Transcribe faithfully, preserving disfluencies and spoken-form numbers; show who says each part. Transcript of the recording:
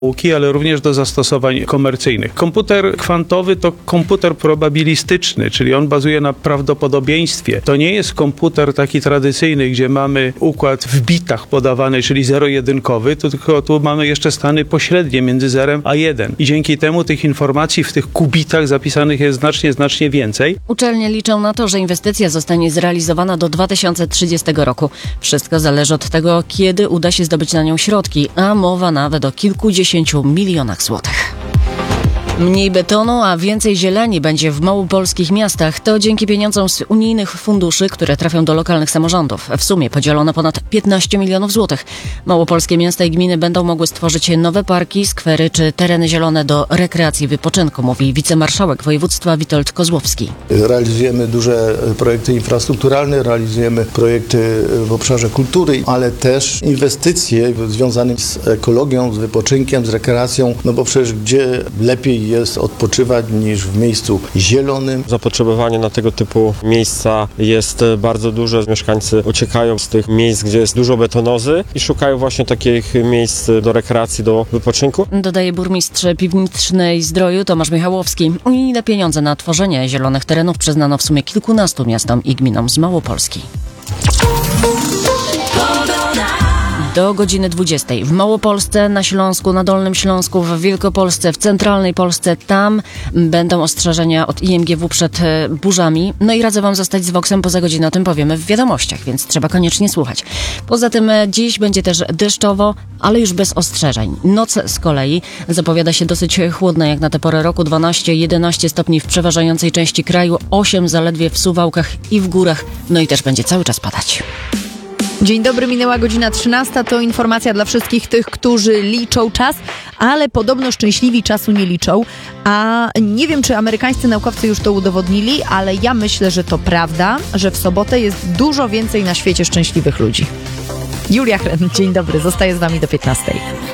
Speaker 1: nauki, ale również do zastosowań komercyjnych. Komputer kwantowy to komputer probabilistyczny, czyli on bazuje na prawdopodobieństwie. To nie jest komputer taki tradycyjny, gdzie mamy układ w bitach podawany, czyli zero-jedynkowy, tylko tu mamy jeszcze stany pośrednie między zerem a jeden. I dzięki temu tych informacji w tych kubitach zapisanych jest znacznie, znacznie więcej.
Speaker 2: Uczelnie liczą na to, że inwestycja zostanie zrealizowana do dwa tysiące trzydziestego roku. Wszystko zależy od tego, kiedy uda się zdobyć na nią środki, a mowa nawet o kilkudziesięciu milionach złotych. Mniej betonu, a więcej zieleni będzie w małopolskich miastach. To dzięki pieniądzom z unijnych funduszy, które trafią do lokalnych samorządów. W sumie podzielono ponad piętnaście milionów złotych. Małopolskie miasta i gminy będą mogły stworzyć nowe parki, skwery czy tereny zielone do rekreacji i wypoczynku, mówi wicemarszałek województwa Witold Kozłowski.
Speaker 3: Realizujemy duże projekty infrastrukturalne, realizujemy projekty w obszarze kultury, ale też inwestycje związane z ekologią, z wypoczynkiem, z rekreacją, no bo przecież gdzie lepiej jest odpoczywać niż w miejscu zielonym.
Speaker 4: Zapotrzebowanie na tego typu miejsca jest bardzo duże. Mieszkańcy uciekają z tych miejsc, gdzie jest dużo betonozy i szukają właśnie takich miejsc do rekreacji, do wypoczynku.
Speaker 2: Dodaje burmistrz Piwnicznej Zdroju Tomasz Michałowski. Unijne pieniądze na tworzenie zielonych terenów przyznano w sumie kilkunastu miastom i gminom z Małopolski. Do godziny dwudziestej w Małopolsce, na Śląsku, na Dolnym Śląsku, w Wielkopolsce, w centralnej Polsce. Tam będą ostrzeżenia od I M G W przed burzami. No i radzę wam zostać z Voxem, poza godzinę o tym powiemy w wiadomościach, więc trzeba koniecznie słuchać. Poza tym dziś będzie też deszczowo, ale już bez ostrzeżeń. Noc z kolei zapowiada się dosyć chłodna jak na tę porę roku. dwanaście jedenaście stopni w przeważającej części kraju, osiem zaledwie w Suwałkach i w górach. No i też będzie cały czas padać.
Speaker 5: Dzień dobry, minęła godzina trzynasta. To informacja dla wszystkich tych, którzy liczą czas, ale podobno szczęśliwi czasu nie liczą. A nie wiem, czy amerykańscy naukowcy już to udowodnili, ale ja myślę, że to prawda, że w sobotę jest dużo więcej na świecie szczęśliwych ludzi. Julia Chren, dzień dobry, zostaję z wami do piętnastej.